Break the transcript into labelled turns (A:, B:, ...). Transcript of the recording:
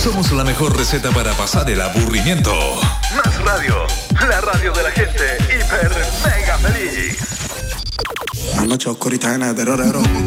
A: Somos la mejor receta para pasar el aburrimiento. Más Radio, la radio de la gente hiper mega feliz.
B: Una noche oscurita en el terror.